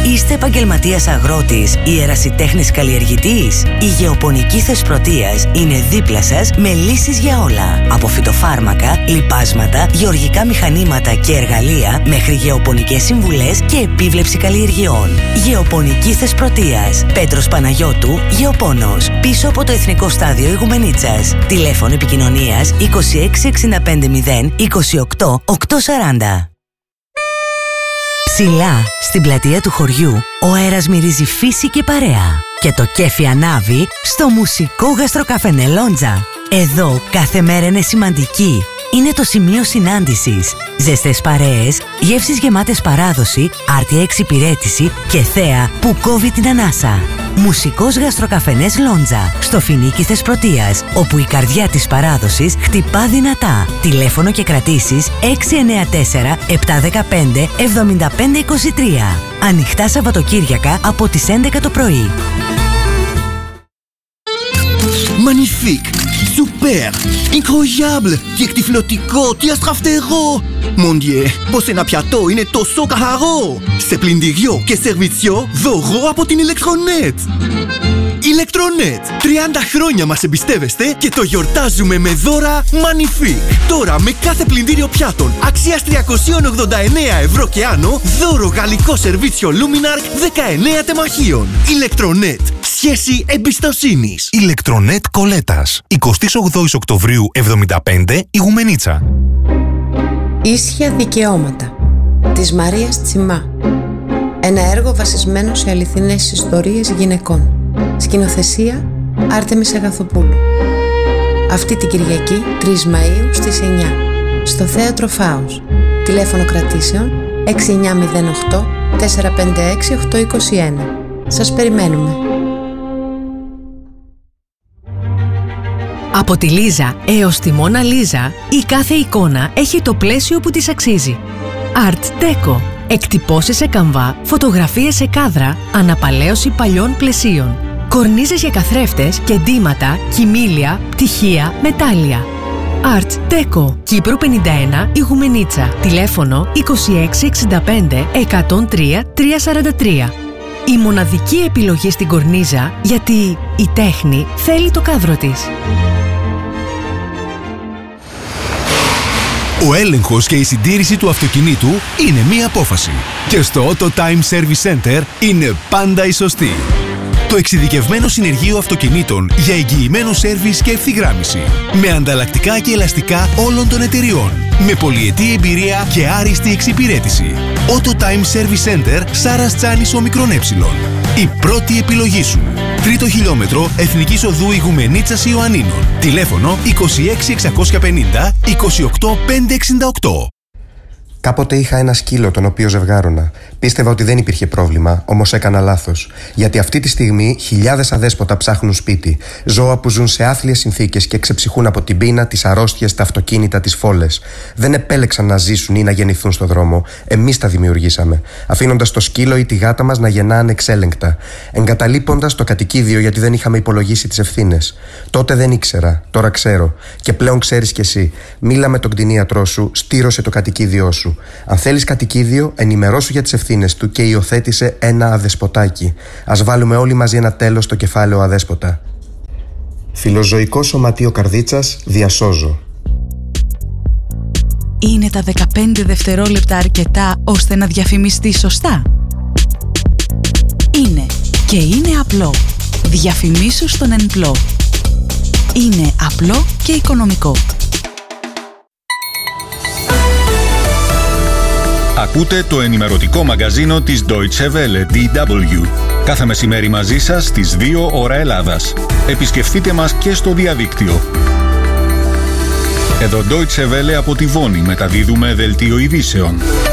Είστε επαγγελματίας αγρότης ή ερασιτέχνης καλλιεργητής? Η Γεωπονική Θεσπρωτείας είναι δίπλα σας με λύσεις για όλα. Από φυτοφάρμακα, λιπάσματα, γεωργικά μηχανήματα και εργαλεία μέχρι γεωπονικές συμβουλές και επίβλεψη καλλιεργειών. Γεωπονική Θεσπρωτείας. Πέτρος Παναγιώτου, Γεωπόνος. Πίσω από το Εθνικό Στάδιο Ηγουμενίτσας. Τηλέφωνο επικοινωνίας 26650 28 840. Ψηλά, στην πλατεία του χωριού, ο αέρας μυρίζει φύση και παρέα. Και το κέφι ανάβει στο μουσικό γαστροκαφενέ Λόντζα. Εδώ κάθε μέρα είναι σημαντική. Είναι το σημείο συνάντησης. Ζεστές παρέες, γεύσεις γεμάτες παράδοση, άρτια εξυπηρέτηση και θέα που κόβει την ανάσα. Μουσικός γαστροκαφενές Λόντζα, στο Φοινίκι Θεσπρωτείας, όπου η καρδιά της παράδοσης χτυπά δυνατά. Τηλέφωνο και κρατήσεις 694 715 7523. Ανοιχτά Σαββατοκύριακα από τις 11 το πρωί. Magnifique, super, incroyable, τι εκτυφλωτικό, τι αστραφτερό. Mon Dieu, πως ένα πιατό είναι τόσο καθαρό. Σε πλυντήριο και σερβιτσιό, δώρο από την Electronet. Electronet, 30 χρόνια μας εμπιστεύεστε και το γιορτάζουμε με δώρα Magnifique. Τώρα με κάθε πλυντήριο πιάτων αξίας 389 ευρώ και άνω, δώρο γαλλικό σερβίτσιο Luminark 19 τεμαχίων. Electronet, σχέση εμπιστοσύνης. Electronet Κολέτας, 28 Οκτωβρίου 75, Ηγουμενίτσα. Ίσια δικαιώματα της Μαρίας Τσιμά. Ένα έργο βασισμένο σε αληθινές ιστορίες γυναικών. Σκηνοθεσία Άρτεμις Αγαθοπούλου. Αυτή την Κυριακή 3 Μαΐου στις 9 στο Θέατρο Φάους. Τηλέφωνο κρατήσεων 6908 456 821. Σας περιμένουμε. Από τη Λίζα έως τη Μόνα Λίζα, η κάθε εικόνα έχει το πλαίσιο που της αξίζει. Art Deco. Εκτυπώσεις σε καμβά, φωτογραφίες σε κάδρα, αναπαλαίωση παλιών πλαισίων. Κορνίζες για καθρέφτες και ντύματα, κοιμήλια, πτυχία, μετάλλια. Art Deco. Κύπρου 51, Ηγουμενίτσα. Τηλέφωνο 2665 103 343. Η μοναδική επιλογή στην κορνίζα, γιατί η τέχνη θέλει το κάδρο της. Ο έλεγχος και η συντήρηση του αυτοκινήτου είναι μία απόφαση. Και στο Auto Time Service Center είναι πάντα η σωστή. Το εξειδικευμένο συνεργείο αυτοκινήτων για εγγυημένο σέρβις και ευθυγράμμιση. Με ανταλλακτικά και ελαστικά όλων των εταιριών. Με πολυετή εμπειρία και άριστη εξυπηρέτηση. Auto Time Service Center, Σάρας Τσάνης Ομικρόν Έψιλον. Η πρώτη επιλογή σου. 3ο χιλιόμετρο Εθνικής Οδού Ηγουμενίτσας Ιωαννίνων. Τηλέφωνο 26650 28568. Κάποτε είχα ένα σκύλο τον οποίο ζευγάρωνα. Πίστευα ότι δεν υπήρχε πρόβλημα, όμως έκανα λάθος. Γιατί αυτή τη στιγμή χιλιάδες αδέσποτα ψάχνουν σπίτι. Ζώα που ζουν σε άθλιες συνθήκες και ξεψυχούν από την πείνα, τις αρρώστιες, τα αυτοκίνητα, τις φόλες. Δεν επέλεξαν να ζήσουν ή να γεννηθούν στο δρόμο. Εμείς τα δημιουργήσαμε. Αφήνοντας το σκύλο ή τη γάτα μας να γεννά ανεξέλεγκτα. Εγκαταλείποντας το κατοικίδιο γιατί δεν είχαμε υπολογίσει τις ευθύνες. Τότε δεν ήξερα, τώρα ξέρω. Και πλέον ξέρεις κι εσύ. Μίλα με τον κτηνίατρό σου, στήρωσε το κατοικίδιό σου. Αν θέλεις κατοικίδιο, ενημερώσου για τις ευθύνες του και υιοθέτησε ένα αδεσποτάκι. Ας βάλουμε όλοι μαζί ένα τέλος στο κεφάλαιο αδέσποτα. Φιλοζωικό Σωματείο Καρδίτσας, διασώζω. Είναι τα 15 δευτερόλεπτα αρκετά ώστε να διαφημιστεί σωστά? Είναι και είναι απλό. Διαφημίσου στον ΕΝΠΛΟ. Είναι απλό και οικονομικό. Ακούτε το ενημερωτικό μαγκαζίνο της Deutsche Welle, DW. Κάθε μεσημέρι μαζί σας στις 2 ώρα Ελλάδας. Επισκεφτείτε μας και στο διαδίκτυο. Εδώ Deutsche Welle από τη Βόνη μεταδίδουμε δελτίο ειδήσεων.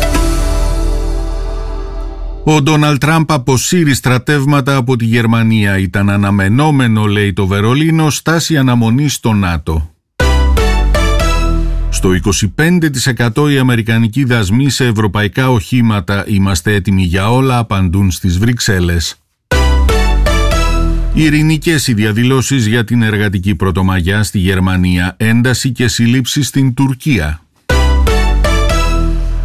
Ο Ντόναλντ Τραμπ αποσύρει στρατεύματα από τη Γερμανία. Ήταν αναμενόμενο, λέει το Βερολίνο, στάση αναμονής στο ΝΑΤΟ. Στο 25% οι αμερικανικοί δασμοί σε ευρωπαϊκά οχήματα. Είμαστε έτοιμοι για όλα, απαντούν στις Βρυξέλλες. Ειρηνικές οι διαδηλώσεις για την εργατική πρωτομαγιά στη Γερμανία. Ένταση και συλλήψεις στην Τουρκία.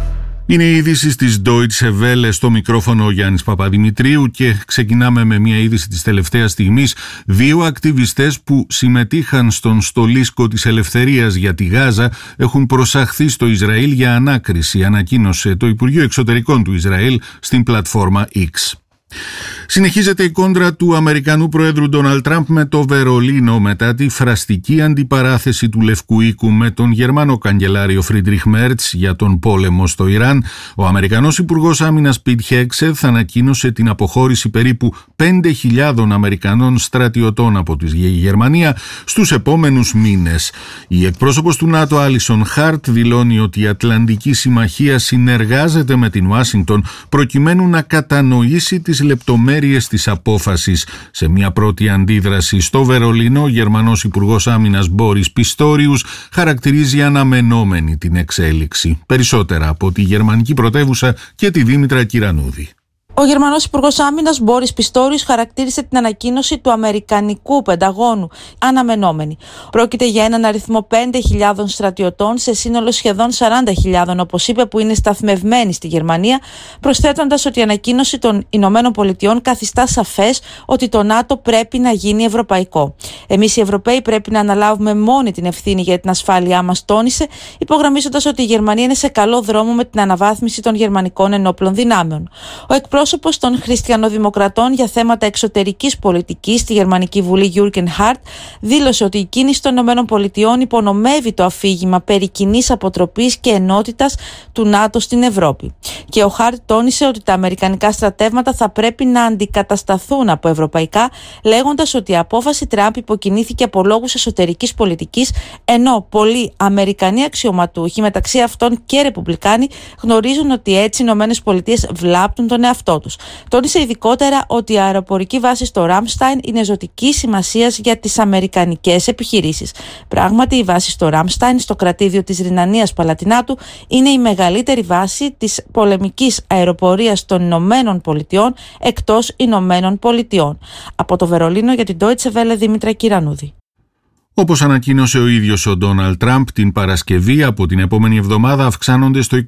Είναι οι ειδήσεις της Deutsche Welle, στο μικρόφωνο ο Γιάννης Παπαδημητρίου, και ξεκινάμε με μια είδηση της τελευταίας στιγμής. 2 ακτιβιστές που συμμετείχαν στον στολίσκο της ελευθερίας για τη Γάζα έχουν προσαχθεί στο Ισραήλ για ανάκριση, ανακοίνωσε το Υπουργείο Εξωτερικών του Ισραήλ στην πλατφόρμα X. Συνεχίζεται η κόντρα του Αμερικανού Προέδρου Ντόναλντ Τραμπ με το Βερολίνο μετά τη φραστική αντιπαράθεση του Λευκού Οίκου με τον Γερμανό καγκελάριο Φρίντριχ Μέρτς για τον πόλεμο στο Ιράν. Ο Αμερικανός Υπουργός Άμυνας Πιτ Χέγκσεθ ανακοίνωσε την αποχώρηση περίπου 5.000 Αμερικανών στρατιωτών από τη Γερμανία στους επόμενους μήνες. Η εκπρόσωπος του ΝΑΤΟ Άλισον Χάρτ δηλώνει ότι η Ατλαντική Συμμαχία συνεργάζεται με την Ουάσιγκτον προκειμένου να κατανοήσει τις λεπτομέρειες της απόφασης. Σε μια πρώτη αντίδραση στο Βερολίνο, ο Γερμανός Υπουργός Άμυνας Μπόρις Πιστόριους χαρακτηρίζει αναμενόμενη την εξέλιξη. Περισσότερα από τη γερμανική πρωτεύουσα και τη Δήμητρα Κυρανούδη. Ο Γερμανός Υπουργός Άμυνας Μπόρις Πιστόριους χαρακτήρισε την ανακοίνωση του Αμερικανικού Πενταγώνου αναμενόμενη. Πρόκειται για έναν αριθμό 5.000 στρατιωτών σε σύνολο σχεδόν 40.000, όπως είπε, που είναι σταθμευμένοι στη Γερμανία, προσθέτοντας ότι η ανακοίνωση των Ηνωμένων Πολιτειών καθιστά σαφές ότι το ΝΑΤΟ πρέπει να γίνει ευρωπαϊκό. Εμείς οι Ευρωπαίοι πρέπει να αναλάβουμε μόνοι την ευθύνη για την ασφάλειά μας, τόνισε, υπογραμμίζοντας ότι η Γερμανία είναι σε καλό δρόμο με την αναβάθμιση των γερμανικών ενόπλων δυνάμεων. Ο εκπρόσωπος των Χριστιανοδημοκρατών για θέματα εξωτερικής πολιτικής στη Γερμανική Βουλή, Γιούργκεν Χάρτ, δήλωσε ότι η κίνηση των ΗΠΑ υπονομεύει το αφήγημα περί κοινής αποτροπής και ενότητας του ΝΑΤΟ στην Ευρώπη. Και ο Χάρτ τόνισε ότι τα αμερικανικά στρατεύματα θα πρέπει να αντικατασταθούν από ευρωπαϊκά, λέγοντας ότι η απόφαση Τραμπ υποκινήθηκε από λόγους εσωτερικής πολιτικής, ενώ πολλοί Αμερικανοί αξιωματούχοι, μεταξύ αυτών και Ρεπουμπλικάνοι, γνωρίζουν ότι έτσι οι ΗΠΑ βλάπτουν τον εαυτό τους. Τόνισε ειδικότερα ότι η αεροπορική βάση στο Ράμσταϊν είναι ζωτική σημασίας για τις αμερικανικές επιχειρήσεις. Πράγματι, η βάση στο Ράμσταϊν, στο κρατήδιο της Ρινανίας Παλατινάτου, είναι η μεγαλύτερη βάση της πολεμικής αεροπορίας των Ηνωμένων Πολιτειών εκτός Ηνωμένων Πολιτειών. Από το Βερολίνο για την Deutsche Welle, Δήμητρα Κυρανούδη. Όπως ανακοίνωσε ο ίδιος ο Ντόναλντ Τραμπ την Παρασκευή, από την επόμενη εβδομάδα αυξάνονται στο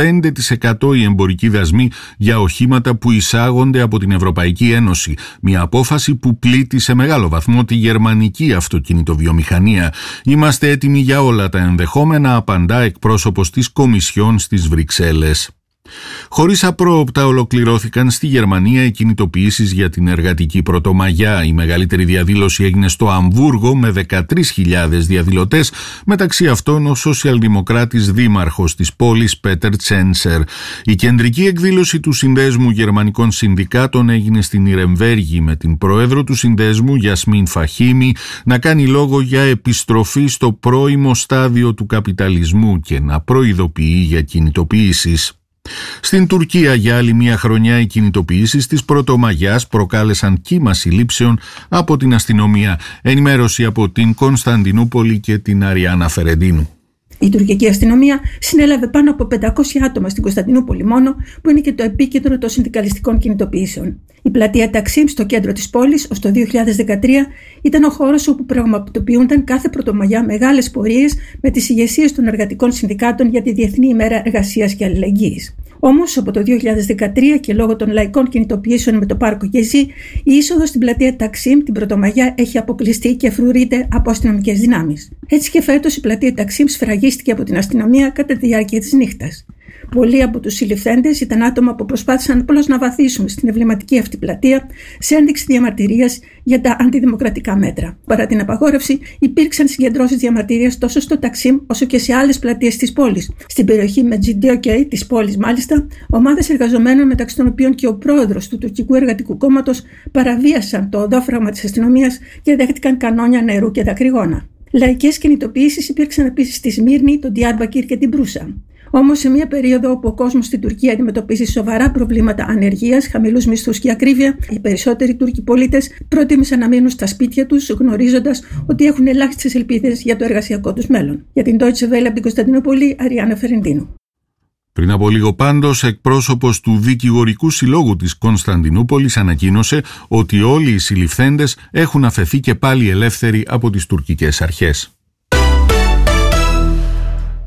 25% οι εμπορικοί δασμοί για οχήματα που εισάγονται από την Ευρωπαϊκή Ένωση. Μια απόφαση που πλήττει σε μεγάλο βαθμό τη γερμανική αυτοκινητοβιομηχανία. Είμαστε έτοιμοι για όλα τα ενδεχόμενα, απαντά εκπρόσωπος της Κομισιόν στις Βρυξέλλες. Χωρίς απρόοπτα ολοκληρώθηκαν στη Γερμανία οι κινητοποιήσεις για την εργατική Πρωτομαγιά. Η μεγαλύτερη διαδήλωση έγινε στο Αμβούργο με 13.000 διαδηλωτές, μεταξύ αυτών ο σοσιαλδημοκράτης δήμαρχος της πόλης Πέτερ Τσένσερ. Η κεντρική εκδήλωση του Συνδέσμου Γερμανικών Συνδικάτων έγινε στην Ιρεμβέργη, με την πρόεδρο του Συνδέσμου Γιασμίν Φαχίμη να κάνει λόγο για επιστροφή στο πρώιμο στάδιο του καπιταλισμού και να προειδοποιεί για κινητοποιήσεις. Στην Τουρκία για άλλη μια χρονιά οι κινητοποιήσεις της Πρωτομαγιάς προκάλεσαν κύμα συλλήψεων από την αστυνομία. Ενημέρωση από την Κωνσταντινούπολη και την Αριάννα Φερεντίνου. Η τουρκική αστυνομία συνέλαβε πάνω από 500 άτομα στην Κωνσταντινούπολη μόνο, που είναι και το επίκεντρο των συνδικαλιστικών κινητοποιήσεων. Η πλατεία Ταξίμ στο κέντρο της πόλης ως το 2013 ήταν ο χώρος όπου πραγματοποιούνταν κάθε Πρωτομαγιά μεγάλες πορείες με τις ηγεσίες των εργατικών συνδικάτων για τη Διεθνή ημέρα εργασίας και αλληλεγγύης. Όμως από το 2013 και λόγω των λαϊκών κινητοποιήσεων με το πάρκο Γεζή, η είσοδος στην πλατεία Ταξίμ την Πρωτομαγιά έχει αποκλειστεί και φρουρείται από αστυνομικές δυνάμεις. Έτσι και φέτος η πλατεία Ταξίμ σφραγίστηκε από την αστυνομία κατά τη διάρκεια της νύχτας. Πολλοί από τους συλληφθέντες ήταν άτομα που προσπάθησαν απλώς να βαθίσουν στην εμβληματική αυτή πλατεία σε ένδειξη διαμαρτυρίας για τα αντιδημοκρατικά μέτρα. Παρά την απαγόρευση, υπήρξαν συγκεντρώσεις διαμαρτυρίας τόσο στο Ταξίμ όσο και σε άλλες πλατείες της πόλης. Στην περιοχή Μετζιντιόκεϊ της πόλης, μάλιστα, ομάδες εργαζομένων, μεταξύ των οποίων και ο πρόεδρος του Τουρκικού Εργατικού Κόμματος, παραβίασαν το οδόφραγμα της αστυνομίας και δέχτηκαν κανόνια νερού και δακρυγόνα. Λαϊκές κινητοποιήσεις υπήρξαν επίσης στη Σμύρνη, τον Διάρμπακυρ και την Προύσα. Όμως, σε μια περίοδο όπου ο κόσμος στην Τουρκία αντιμετωπίζει σοβαρά προβλήματα ανεργίας, χαμηλούς μισθούς και ακρίβεια, οι περισσότεροι Τούρκοι πολίτες προτίμησαν να μείνουν στα σπίτια τους, γνωρίζοντας ότι έχουν ελάχιστες ελπίδες για το εργασιακό τους μέλλον. Για την Deutsche Welle από την Κωνσταντινούπολη, Αριάννα Φερεντίνου. Πριν από λίγο πάντως, εκπρόσωπος του Δικηγορικού Συλλόγου της Κωνσταντινούπολης ανακοίνωσε ότι όλοι οι συλληφθέντες έχουν αφαιθεί και πάλι ελεύθεροι από τις τουρκικές αρχές.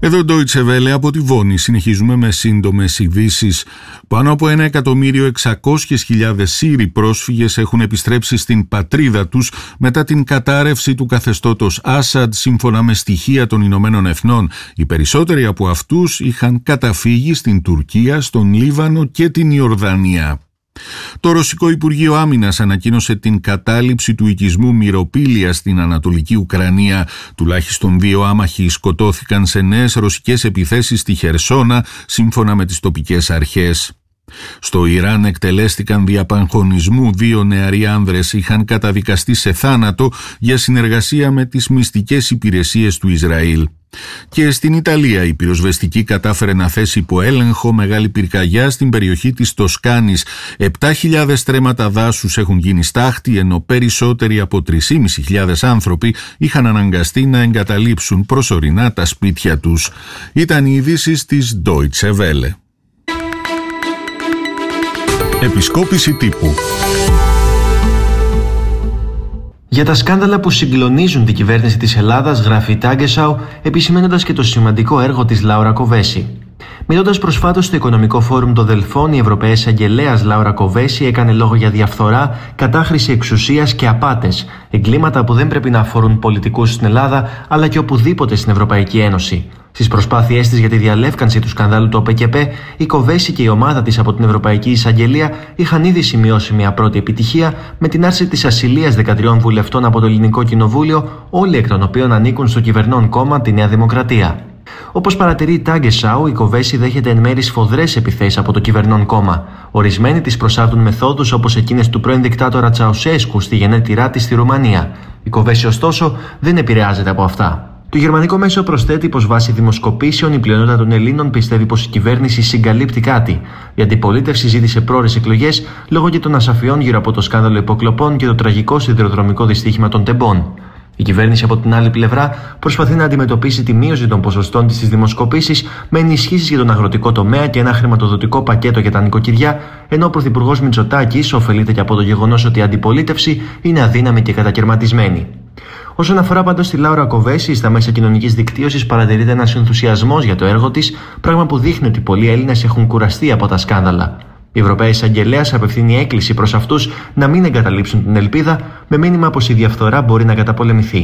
Εδώ Deutsche Welle από τη Βόνη. Συνεχίζουμε με σύντομες ειδήσεις. Πάνω από 1.600.000 Σύριοι πρόσφυγες έχουν επιστρέψει στην πατρίδα τους μετά την κατάρρευση του καθεστώτος Άσαντ, σύμφωνα με στοιχεία των Ηνωμένων Εθνών. Οι περισσότεροι από αυτούς είχαν καταφύγει στην Τουρκία, στον Λίβανο και την Ιορδανία. Το Ρωσικό Υπουργείο Άμυνας ανακοίνωσε την κατάληψη του οικισμού Μυροπήλια στην Ανατολική Ουκρανία. Τουλάχιστον 2 άμαχοι σκοτώθηκαν σε νέες ρωσικές επιθέσεις στη Χερσόνα, σύμφωνα με τις τοπικές αρχές. Στο Ιράν εκτελέστηκαν δια παγχωνισμού 2 νεαροί άνδρες, είχαν καταδικαστεί σε θάνατο για συνεργασία με τις μυστικές υπηρεσίες του Ισραήλ. Και στην Ιταλία η πυροσβεστική κατάφερε να θέσει υπό έλεγχο μεγάλη πυρκαγιά στην περιοχή της Τοσκάνης. 7.000 στρέμματα δάσους έχουν γίνει στάχτη, ενώ περισσότεροι από 3.500 άνθρωποι είχαν αναγκαστεί να εγκαταλείψουν προσωρινά τα σπίτια τους. Ήταν οι ειδήσεις της Deutsche Welle. Επισκόπηση τύπου. Για τα σκάνδαλα που συγκλονίζουν την κυβέρνηση της Ελλάδας, γράφει η Tagesschau, επισημαίνοντας και το σημαντικό έργο της Λάουρα Κοβέση. Μιλώντας προσφάτως στο Οικονομικό Φόρουμ των Δελφών, η Ευρωπαία Εισαγγελέας Λάουρα Κοβέση έκανε λόγο για διαφθορά, κατάχρηση εξουσίας και απάτες, εγκλήματα που δεν πρέπει να αφορούν πολιτικούς στην Ελλάδα, αλλά και οπουδήποτε στην Ευρωπαϊκή Ένωση. Στις προσπάθειές της για τη διαλεύκανση του σκανδάλου του ΟΠΕΚΕΠΕ, η Κοβέση και η ομάδα της από την Ευρωπαϊκή Εισαγγελία είχαν ήδη σημειώσει μια πρώτη επιτυχία με την άρση της ασυλίας 13 βουλευτών από το Ελληνικό Κοινοβούλιο, όλοι εκ των οποίων ανήκουν στο κυβερνών κόμμα τη Νέα Δημοκρατία. Όπως παρατηρεί η Tagesschau, η Κοβέση δέχεται εν μέρει σφοδρές επιθέσεις από το κυβερνών κόμμα. Ορισμένοι της προσάπτουν μεθόδους όπως εκείνες του πρώην δικτάτορα Τσαουσέσκου στη γενέτειρά της στη Ρουμανία. Η Κοβέση, ωστόσο, δεν επηρεάζεται από αυτά. Το γερμανικό μέσο προσθέτει πως βάσει δημοσκοπήσεων η πλειονότητα των Ελλήνων πιστεύει πως η κυβέρνηση συγκαλύπτει κάτι. Η αντιπολίτευση ζήτησε πρόορες εκλογές λόγω και των ασαφιών γύρω από το σκάνδαλο υποκλοπών και το τραγικό σιδηροδρομικό δυστύχημα των τεμπών. Η κυβέρνηση, από την άλλη πλευρά, προσπαθεί να αντιμετωπίσει τη μείωση των ποσοστών της στις δημοσκοπήσεις με ενισχύσεις για τον αγροτικό τομέα και ένα χρηματοδοτικό πακέτο για τα νοικοκυριά, ενώ ο Πρωθυπουργός Μητσοτάκης ωφελείται και από το γεγονός ότι η αντιπολίτευση είναι αδύναμη και κατακαιρματισμένη. Όσον αφορά πάντως τη Λάουρα Κοβέση, στα μέσα κοινωνικής δικτύωσης παρατηρείται ένας ενθουσιασμός για το έργο της, πράγμα που δείχνει ότι πολλοί Έλληνες έχουν κουραστεί από τα σκάνδαλα. Η Ευρωπαία Εισαγγελέας απευθύνει έκκληση προς αυτούς να μην εγκαταλείψουν την ελπίδα, με μήνυμα πως η διαφθορά μπορεί να καταπολεμηθεί.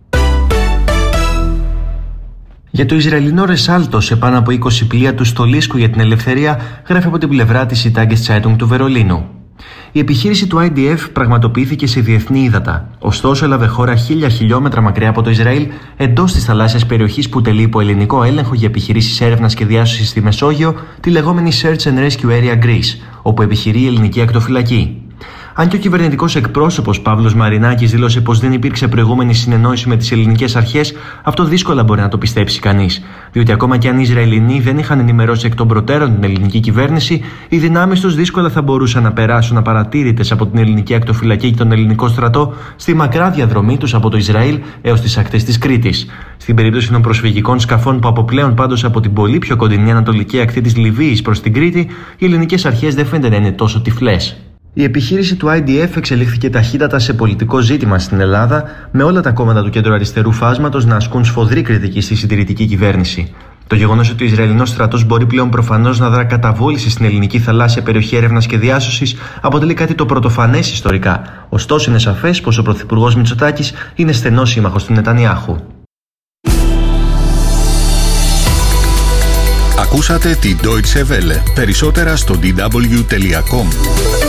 Για το Ισραηλινό Ρεσάλτο σε πάνω από 20 πλοία του στολίσκου για την ελευθερία, γράφει από την πλευρά της η Tageszeitung του Βερολίνου. Η επιχείρηση του IDF πραγματοποιήθηκε σε διεθνή ύδατα, ωστόσο έλαβε χώρα 1.000 χιλιόμετρα μακριά από το Ισραήλ, εντός της θαλάσσιας περιοχής που τελεί υπό ελληνικό έλεγχο για επιχειρήσεις έρευνας και διάσωσης στη Μεσόγειο, τη λεγόμενη Search and Rescue Area Greece, όπου επιχειρεί η ελληνική ακτοφυλακή. Αν και ο κυβερνητικός εκπρόσωπος Παύλος Μαρινάκης δήλωσε πως δεν υπήρξε προηγούμενη συνεννόηση με τις ελληνικές αρχές, αυτό δύσκολα μπορεί να το πιστέψει κανείς. Διότι ακόμα και αν οι Ισραηλινοί δεν είχαν ενημερώσει εκ των προτέρων την ελληνική κυβέρνηση, οι δυνάμεις τους δύσκολα θα μπορούσαν να περάσουν απαρατήρητες από την ελληνική ακτοφυλακή και τον ελληνικό στρατό στη μακρά διαδρομή τους από το Ισραήλ έως τις ακτές της Κρήτης. Στην περίπτωση των προσφυγικών σκαφών που αποπλέουν πάντως από την πολύ πιο κοντινή ανατολική ακτή της Λιβύης προς την Κρήτη, οι ελληνικές αρχές δεν φαίνεται να είναι τόσο τυφλές. Η επιχείρηση του IDF εξελίχθηκε ταχύτατα σε πολιτικό ζήτημα στην Ελλάδα, με όλα τα κόμματα του κέντρο-αριστερού φάσματος να ασκούν σφοδρή κριτική στη συντηρητική κυβέρνηση. Το γεγονός ότι ο Ισραηλινός στρατός μπορεί πλέον προφανώς να δρά καταβόληση στην ελληνική θαλάσσια περιοχή έρευνας και διάσωσης αποτελεί κάτι το πρωτοφανές ιστορικά. Ωστόσο, είναι σαφές πως ο Πρωθυπουργός Μητσοτάκης είναι στενός σύμμαχος του Νετανιάχου. Ακούσατε τη Deutsche Welle. Περισσότερα στο dw.com.